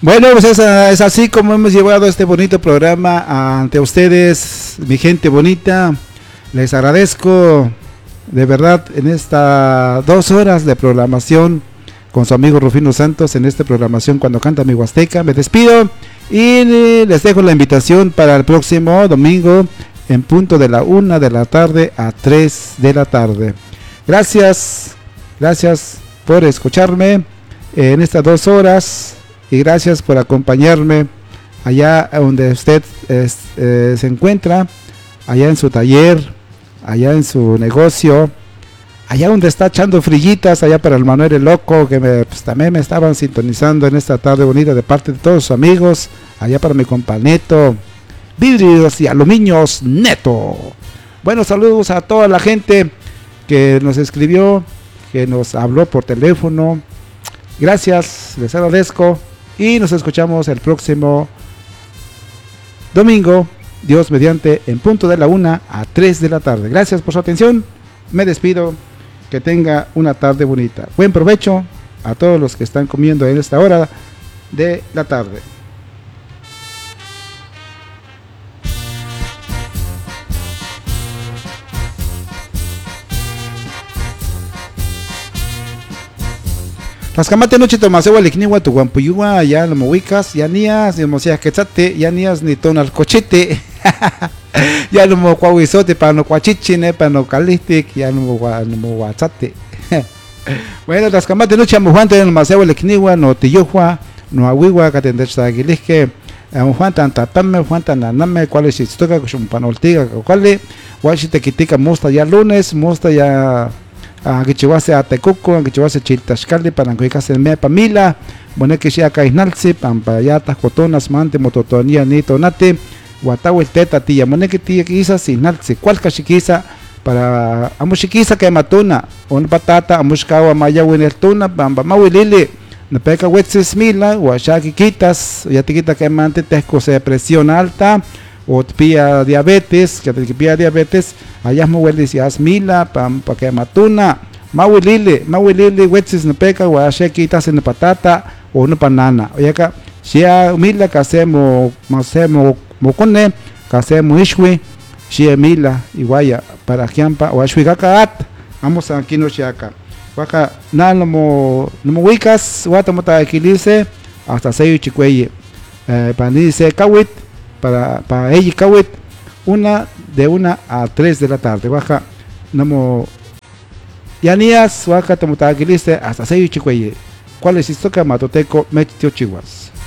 Bueno, pues es así como hemos llevado este bonito programa ante ustedes, mi gente bonita. Les agradezco de verdad en estas 2 horas de programación con su amigo Rufino Santos en esta programación Cuando Canta Mi Huasteca. Me despido y les dejo la invitación para el próximo domingo en punto de la 1 de la tarde a 3 de la tarde. Gracias por escucharme en estas 2 horas y gracias por acompañarme allá donde usted se encuentra, allá en su taller, allá en su negocio, allá donde está echando frillitas, allá para el Manuel el Loco, que pues, también me estaban sintonizando en esta tarde bonita de parte de todos sus amigos, allá para mi compa Neto, Vidrios y Aluminios Neto. Bueno, saludos a toda la gente que nos escribió, que nos habló por teléfono. Gracias, les agradezco y nos escuchamos el próximo domingo, Dios mediante, en punto de la 1 a 3 de la tarde. Gracias por su atención, me despido, que tenga una tarde bonita. Buen provecho a todos los que están comiendo en esta hora de la tarde. Rascamate noche tomasewa likniwa tu guampuyua ya no me ubicas ya nias ni mosias quetzate ya nias ni tonal cochete ya no me cuahuizote para no cuachichine para no calistic ya no me guachate. Bueno, rascamate noche amujuante no masewa likniwa no tiyuhua no awiwa catendecha aguilisque amujuantan tatame amujuantan aname cuáles si toca con panoltiga cuáles guachi te quitica mosta ya lunes mosta ya Gichiwase a Tecuco, Gichiwase Chiltashcali, para que se me pamila, Boneque Shia Kainalsi, Pampayatas, Cotonas, Mante, Mototonía, Nito, Nate, Guatawel Teta, Tía, Moneque Tía Quisa, Sinalsi, Cualca Chiquisa, para Amushiquisa que matuna, un patata, Amushkawa, Maya Winertuna, Bamba Mawilili, Nepeca Wetsis Mila, Guachaki Quitas, Yatiquita que mante, Tesco se presión alta. O pía diabetes, que te pía diabetes, allá mueles y asmila, pa que matuna, mawilili, huetzis no peca, guache quitas en patata o no banana. Oye acá, si mila que hacemos mocone, que hacemos ishwi, si mila y guaya, para jiampa, o ashwigakat, vamos aquí no chiaca. Guaca, nada no me ubicas, guatamota equilice, hasta 6 chicueye, para dice kawit. Para ella Kawit, de 1 a 3 de la tarde. Baja, namo Yanías, Waka Tamutagiliste, hasta 6 chicueye. ¿Cuál es esto que matoteco, metio chihuas?